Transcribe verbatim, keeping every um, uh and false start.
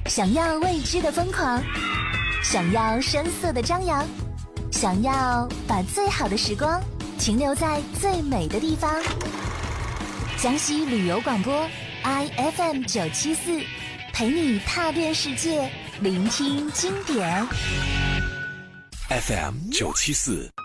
想要未知的疯狂，想要声色的张扬，想要把最好的时光停留在最美的地方。江西旅游广播 I F M 九七四，陪你踏遍世界，聆听经典。 F M 九七四。